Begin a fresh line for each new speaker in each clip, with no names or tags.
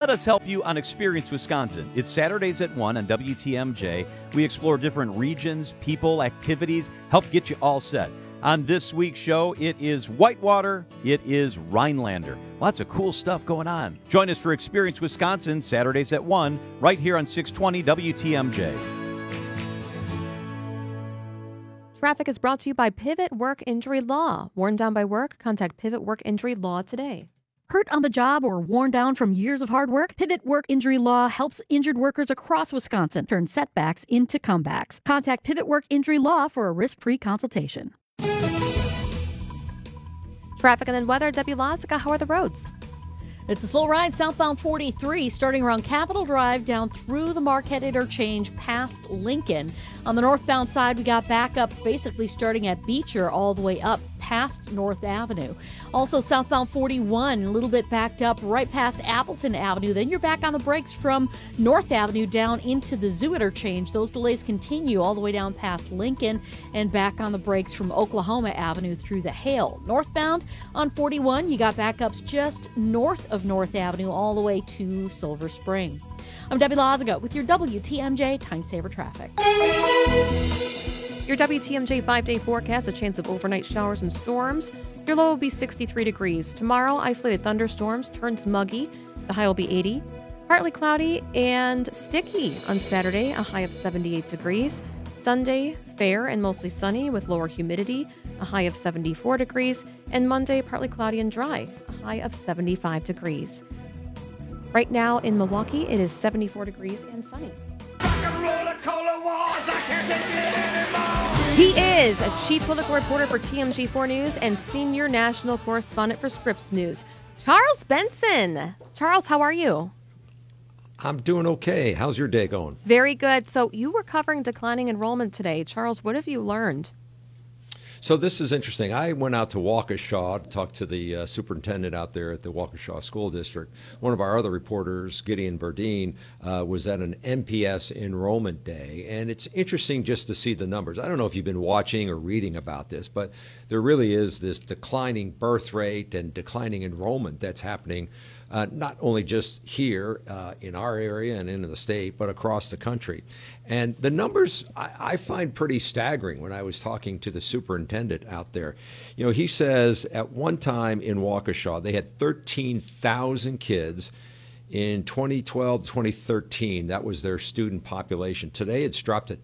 let us help you on Experience Wisconsin. It's Saturdays at 1 on WTMJ. We explore different regions, people, activities, help get you all set. On this week's show, it is Whitewater, it is Rhinelander. Lots of cool stuff going on. Join us for Experience Wisconsin, Saturdays at 1, right here on 620 WTMJ.
Traffic is brought to you by Pivot Work Injury Law. Worn down by work? Contact Pivot Work Injury Law today.
Hurt on the job or worn down from years of hard work? Pivot Work Injury Law helps injured workers across Wisconsin turn setbacks into comebacks. Contact Pivot Work Injury Law for a risk-free consultation.
Traffic and then weather. Debbie Lozica, how are the roads?
It's a slow ride southbound 43, starting around Capitol Drive down through the Marquette interchange past Lincoln. On the northbound side, we got backups basically starting at Beecher all the way up past North Avenue. Also southbound 41, a little bit backed up right past Appleton Avenue. Then you're back on the brakes from North Avenue down into the Zoo interchange. Those delays continue all the way down past Lincoln and back on the brakes from Oklahoma Avenue through the Hale. Northbound on 41, you got backups just north of North Avenue all the way to Silver Spring. I'm Debbie Lozica with your WTMJ Time Saver Traffic.
Your WTMJ 5-day forecast, a chance of overnight showers and storms. Your low will be 63 degrees. Tomorrow, isolated thunderstorms, turns muggy. The high will be 80. Partly cloudy and sticky on Saturday, a high of 78 degrees. Sunday, fair and mostly sunny with lower humidity, a high of 74 degrees. And Monday, partly cloudy and dry, a high of 75 degrees. Right now in Milwaukee, it is 74 degrees and sunny. He is a chief political reporter for TMG4 News and senior national correspondent for Scripps News, Charles Benson. Charles, how are you?
I'm doing okay. How's your day going?
Very good. So you were covering declining enrollment today. Charles, what have you learned?
So this is interesting. I went out to Waukesha to talk to the superintendent out there at the Waukesha School District. One of our other reporters, Gideon Verdeen, was at an MPS enrollment day. And it's interesting just to see the numbers. I don't know if you've been watching or reading about this, but there really is this declining birth rate and declining enrollment that's happening not only just here in our area and in the state, but across the country. And the numbers I find pretty staggering when I was talking to the superintendent out there. You know, he says at one time in Waukesha, they had 13,000 kids. In 2012, 2013, that was their student population. Today, it's dropped to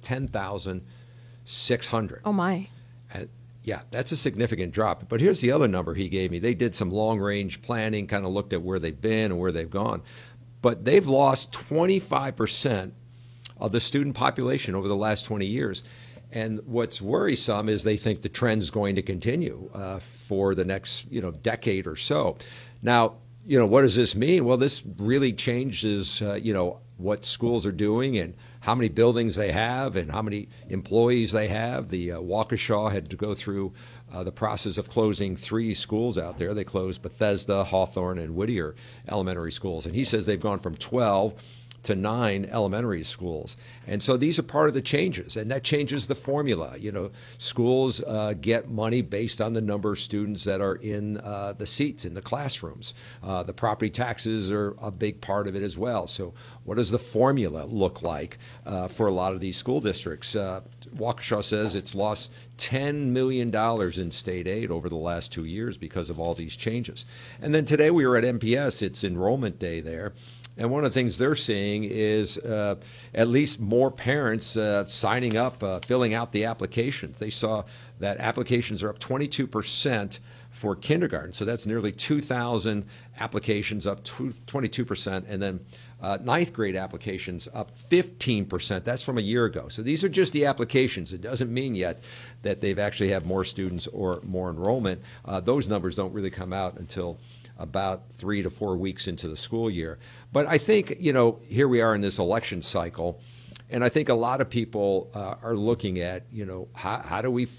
10,600.
Oh, my.
And yeah, that's a significant drop. But here's the other number he gave me. They did some long-range planning, kind of looked at where they've been and where they've gone. But they've lost 25% of the student population over the last 20 years. And what's worrisome is they think the trend's going to continue for the next, decade or so. Now, what does this mean? Well, this really changes, what schools are doing and how many buildings they have and how many employees they have. The Waukesha had to go through the process of closing 3 schools out there. They closed Bethesda, Hawthorne, and Whittier elementary schools. And he says they've gone from 12 to 9 elementary schools. And so these are part of the changes, and that changes the formula. Schools get money based on the number of students that are in the seats in the classrooms. The property taxes are a big part of it as well. So what does the formula look like for a lot of these school districts? Waukesha says it's lost $10 million in state aid over the last 2 years because of all these changes. And then today we were at MPS. It's enrollment day there. And one of the things they're seeing is at least more parents signing up, filling out the applications. They saw that applications are up 22% for kindergarten. So that's nearly 2,000 applications, up 22%. And then ninth grade applications up 15%. That's from a year ago. So these are just the applications. It doesn't mean yet that they've actually have more students or more enrollment. Those numbers don't really come out until about 3 to 4 weeks into the school year. But I think, here we are in this election cycle, and I think a lot of people are looking at, how do we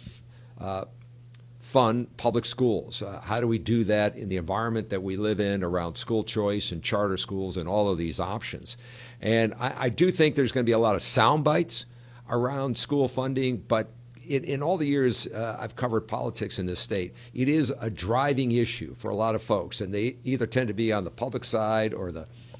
fund public schools? How do we do that in the environment that we live in around school choice and charter schools and all of these options? And I do think there's going to be a lot of sound bites around school funding, but in all the years I've covered politics in this state, it is a driving issue for a lot of folks, and they either tend to be on the public side or the